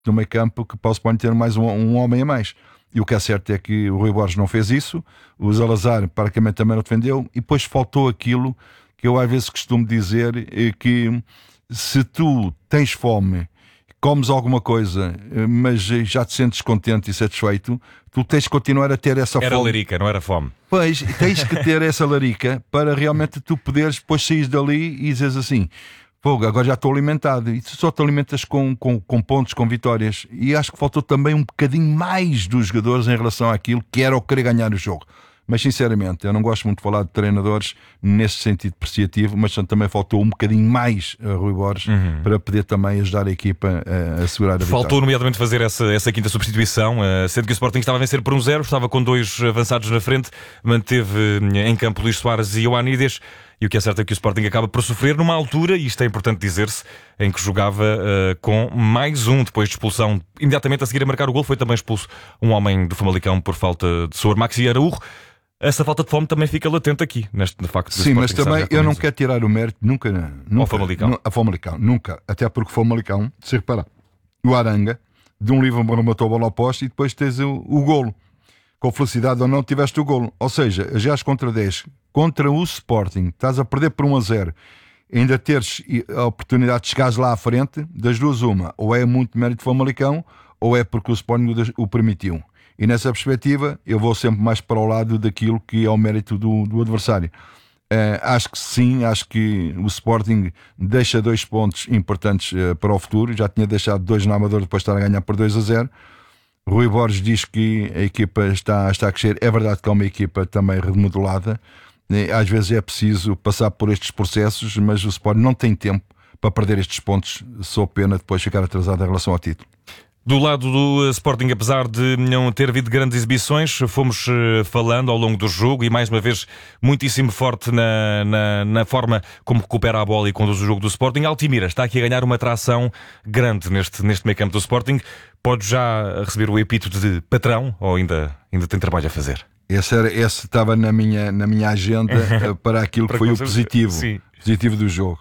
no meio campo que para o Sporting ter mais um homem a mais. E o que é certo é que o Rui Borges não fez isso, o Salazar praticamente também não defendeu, e depois faltou aquilo que eu às vezes costumo dizer, que se tu tens fome, comes alguma coisa, mas já te sentes contente e satisfeito, tu tens de continuar a ter essa fome. Era larica, não era fome. Pois, tens que ter essa larica para realmente tu poderes depois sair dali e dizeres assim: fogo, agora já estou alimentado. E tu só te alimentas com pontos, com vitórias. E acho que faltou também um bocadinho mais dos jogadores em relação àquilo que era o querer ganhar o jogo. Mas sinceramente, eu não gosto muito de falar de treinadores nesse sentido apreciativo, mas também faltou um bocadinho mais a Rui Borges para poder também ajudar a equipa a segurar a vitória. Faltou nomeadamente fazer essa quinta substituição, sendo que o Sporting estava a vencer por 1-0, estava com 2 avançados na frente, manteve em campo Luís Soares e Ioannidis. E o que é certo é que o Sporting acaba por sofrer numa altura, e isto é importante dizer-se, em que jogava com mais um, depois de expulsão. Imediatamente a seguir a marcar o gol foi também expulso um homem do Famalicão por falta de suor, Maxi Araújo. Essa falta de fome também fica latente aqui, neste facto. Sim, mas também eu não quero tirar o mérito nunca ao Famalicão. A Famalicão, nunca. Até porque o Famalicão, se reparar, o Aranga, de um livro matou a bola ao poste e depois tens o golo. Com felicidade ou não, tiveste o golo. Ou seja, já contra 10, contra o Sporting, estás a perder por 1-0, ainda teres a oportunidade de chegares lá à frente, das duas uma, ou é muito mérito do Famalicão, ou é porque o Sporting o permitiu. E nessa perspectiva, eu vou sempre mais para o lado daquilo que é o mérito do adversário. Acho que sim, acho que o Sporting deixa 2 pontos importantes para o futuro. Já tinha deixado 2 na Amadora depois de estar a ganhar por 2-0. Rui Borges diz que a equipa está a crescer. É verdade que é uma equipa também remodelada. Às vezes é preciso passar por estes processos, mas o Sporting não tem tempo para perder estes pontos, sob pena de depois ficar atrasado em relação ao título. Do lado do Sporting, apesar de não ter havido grandes exibições, fomos falando ao longo do jogo e mais uma vez muitíssimo forte na forma como recupera a bola e conduz o jogo do Sporting. Altimira está aqui a ganhar uma atração grande neste meio campo do Sporting. Pode já receber o epíteto de patrão ou ainda tem trabalho a fazer? Esse estava na minha agenda para aquilo que foi o positivo do jogo.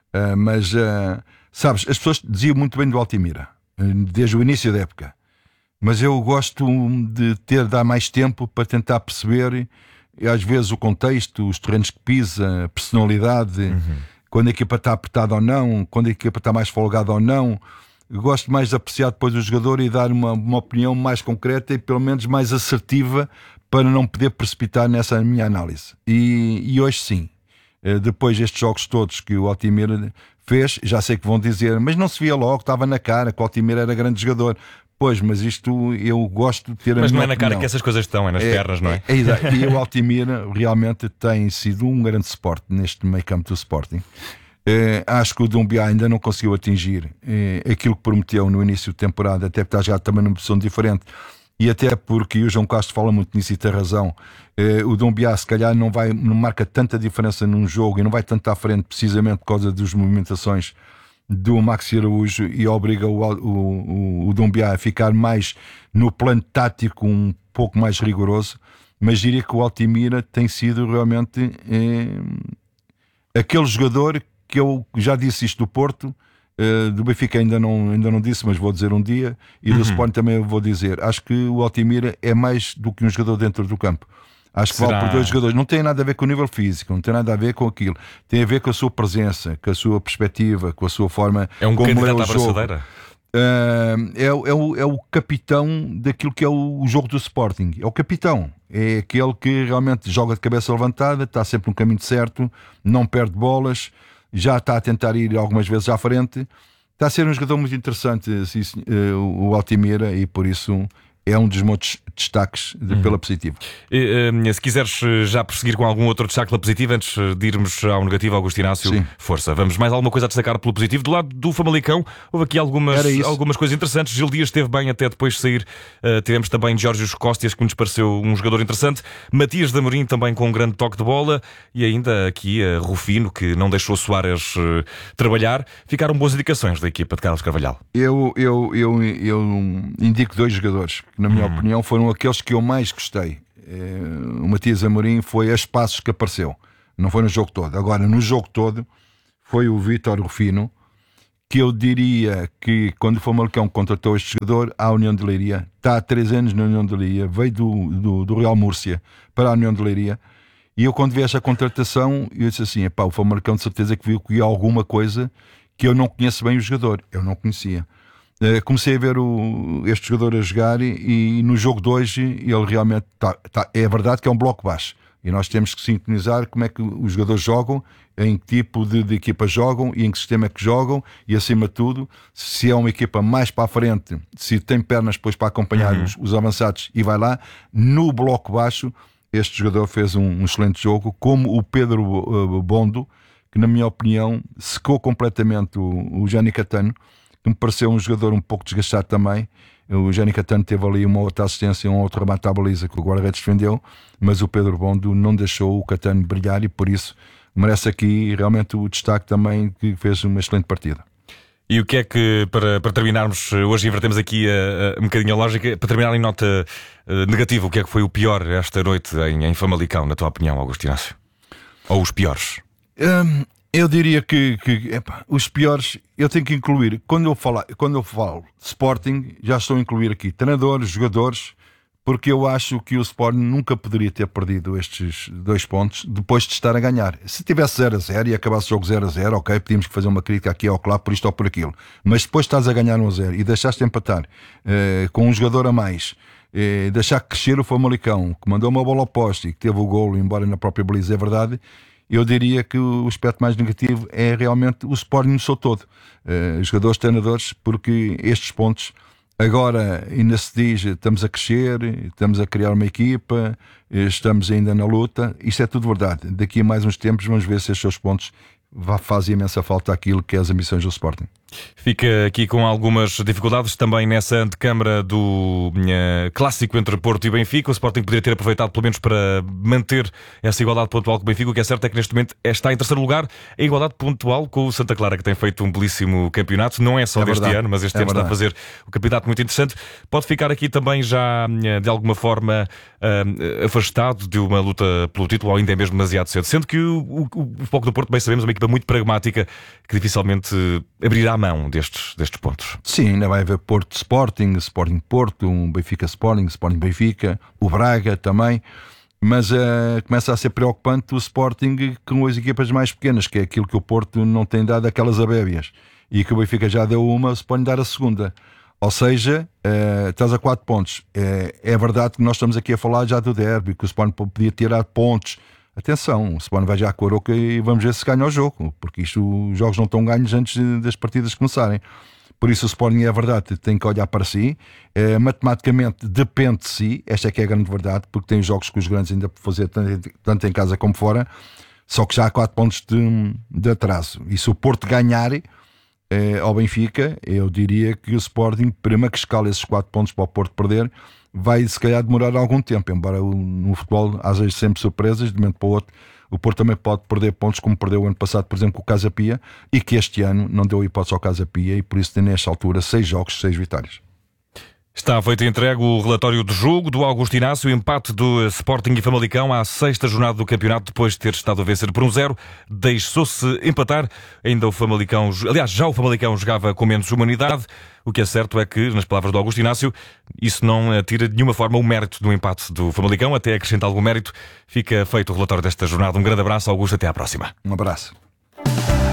Mas, sabes, as pessoas diziam muito bem do Altimira desde o início da época, mas eu gosto de dar mais tempo para tentar perceber, às vezes, o contexto, os terrenos que pisa, a personalidade, quando a equipa está apertada ou não, quando a equipa está mais folgada ou não. Eu gosto mais de apreciar depois o jogador e dar uma opinião mais concreta e pelo menos mais assertiva para não poder precipitar nessa minha análise. E hoje sim, depois destes jogos todos que o Altimira fez, já sei que vão dizer, mas não se via logo, estava na cara que o Altimira era grande jogador. Pois, mas isto eu gosto de ter a minha opinião. Mas não é na cara que essas coisas estão, é nas pernas, não é? E o Altimira realmente tem sido um grande suporte neste meio campo do Sporting. Acho que o Doumbia ainda não conseguiu atingir aquilo que prometeu no início de temporada, até porque está a jogar também numa posição diferente. E até porque o João Castro fala muito nisso e tem razão. O Doumbia se calhar não marca tanta diferença num jogo e não vai tanto à frente precisamente por causa das movimentações do Maxi Araújo e obriga o Doumbia a ficar mais no plano tático, um pouco mais rigoroso. Mas diria que o Altimira tem sido realmente aquele jogador que eu já disse isto do Porto, do Benfica ainda não disse, mas vou dizer um dia, e do Sporting também vou dizer. Acho que o Altimira é mais do que um jogador dentro do campo. Acho que vale por 2 jogadores. Não tem nada a ver com o nível físico, não tem nada a ver com aquilo. Tem a ver com a sua presença, com a sua perspectiva, com a sua forma como lê o jogo. É o capitão daquilo que é o jogo do Sporting. É o capitão. É aquele que realmente joga de cabeça levantada, está sempre no caminho certo, não perde bolas, já está a tentar ir algumas vezes à frente. Está a ser um jogador muito interessante, o Altimira, e por isso é um dos meus destaques pela positiva. Se quiseres já prosseguir com algum outro destaque pela positiva, antes de irmos ao negativo, Augusto Inácio, sim, força. Vamos, mais alguma coisa a destacar pelo positivo? Do lado do Famalicão, houve aqui algumas coisas interessantes. Gil Dias esteve bem até depois de sair. Tivemos também Jorge Cóstias, que nos pareceu um jogador interessante. Matias de Amorim também com um grande toque de bola. E ainda aqui Rufino, que não deixou Soares trabalhar. Ficaram boas indicações da equipa de Carlos Carvalhal. Eu indico 2 jogadores que, na minha opinião, foram aqueles que eu mais gostei. O Matias Amorim foi a espaços que apareceu, não foi no jogo todo. Agora, no jogo todo, foi o Vítor Rufino, que eu diria que quando o Famalicão contratou este jogador à União de Leiria, está há 3 anos na União de Leiria, veio do Real Múrcia para a União de Leiria, e eu quando vi esta contratação, eu disse assim, o Famalicão de certeza que viu que alguma coisa que eu não conheço bem o jogador, eu não conhecia. Comecei a ver este jogador a jogar e no jogo de hoje ele realmente é verdade que é um bloco baixo e nós temos que sintonizar como é que os jogadores jogam, em que tipo de equipa jogam e em que sistema é que jogam e acima de tudo, se é uma equipa mais para a frente, se tem pernas depois para acompanhar os avançados e vai lá, no bloco baixo este jogador fez um excelente jogo, como o Pedro Bondo, que na minha opinião secou completamente o Jani Catano, que me pareceu um jogador um pouco desgastado também. O Jani Catano teve ali uma outra assistência, um outro remate à baliza que o guarda-redes defendeu, mas o Pedro Bondo não deixou o Catano brilhar e por isso merece aqui realmente o destaque também, que fez uma excelente partida. E o que é que, para terminarmos, hoje invertemos aqui um bocadinho a lógica, para terminar em nota negativa, o que é que foi o pior esta noite em Famalicão, na tua opinião, Augusto Inácio? Ou os piores? Eu diria que os piores eu tenho que incluir. Quando eu falo de Sporting, já estou a incluir aqui treinadores, jogadores, porque eu acho que o Sporting nunca poderia ter perdido estes 2 pontos depois de estar a ganhar. Se tivesse 0-0 e acabasse o jogo 0-0, ok, podíamos fazer uma crítica aqui ou lá por isto ou por aquilo. Mas depois estás a ganhar 1-0 e deixaste empatar com um jogador a mais, deixar crescer o Famalicão, que mandou uma bola ao poste e que teve o golo, embora na própria baliza, é verdade. Eu diria que o aspecto mais negativo é realmente o Sporting no seu todo. Jogadores, treinadores, porque estes pontos agora ainda se diz, estamos a crescer, estamos a criar uma equipa, estamos ainda na luta. Isto é tudo verdade. Daqui a mais uns tempos vamos ver se estes seus pontos fazem imensa falta àquilo que é as ambições do Sporting. Fica aqui com algumas dificuldades também nessa antecâmara do clássico entre Porto e Benfica. O Sporting poderia ter aproveitado pelo menos para manter essa igualdade pontual com o Benfica. O que é certo é que neste momento está em terceiro lugar a igualdade pontual com o Santa Clara, que tem feito um belíssimo campeonato. Não é só deste ano, mas este ano está a fazer um campeonato muito interessante. Pode ficar aqui também já de alguma forma afastado de uma luta pelo título, ou ainda é mesmo demasiado cedo, sendo que o Foco do Porto, bem sabemos, é uma equipa muito pragmática que dificilmente abrirá a mão destes pontos. Sim, ainda vai haver Porto Sporting, Sporting Porto, um Benfica Sporting, Sporting Benfica, o Braga também, mas começa a ser preocupante o Sporting com as equipas mais pequenas, que é aquilo que o Porto não tem dado, aquelas abébias, e que o Benfica já deu uma, se pode dar a segunda. Ou seja, estás a 4 pontos. É verdade que nós estamos aqui a falar já do derby, que o Sporting podia tirar pontos. Atenção, o Sporting vai já com a Aroca e vamos ver se ganha o jogo, porque os jogos não estão ganhos antes das partidas começarem. Por isso o Sporting, é verdade, tem que olhar para si. Matematicamente depende de si, esta é que é a grande verdade, porque tem jogos que os grandes ainda por fazer tanto em casa como fora, só que já há 4 pontos de atraso. E se o Porto ganhar ao Benfica, eu diria que o Sporting, primeiro que escala esses 4 pontos para o Porto perder, vai se calhar demorar algum tempo, embora no futebol haja sempre surpresas, de um momento para o outro. O Porto também pode perder pontos, como perdeu o ano passado, por exemplo, com o Casa Pia, e que este ano não deu hipótese ao Casa Pia, e por isso tem nesta altura 6 jogos, 6 vitórias. Está feito e entregue o relatório do jogo do Augusto Inácio, o empate do Sporting e Famalicão à 6ª jornada do campeonato, depois de ter estado a vencer por 1-0, deixou-se empatar. Ainda o Famalicão, aliás, já o Famalicão jogava com menos humanidade. O que é certo é que, nas palavras do Augusto Inácio, isso não tira de nenhuma forma o mérito do empate do Famalicão, até acrescenta algum mérito. Fica feito o relatório desta jornada. Um grande abraço, Augusto, até à próxima. Um abraço.